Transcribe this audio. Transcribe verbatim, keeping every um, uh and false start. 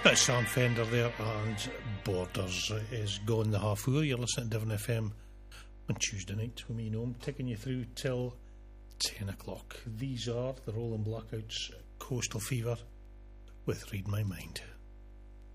That's Sam Fender there, and Borders is gone the half hour. You're listening to Devon F M on Tuesday night with me, Noam, taking you through till ten o'clock. These are the Rolling Blackouts, Coastal Fever with Read My Mind.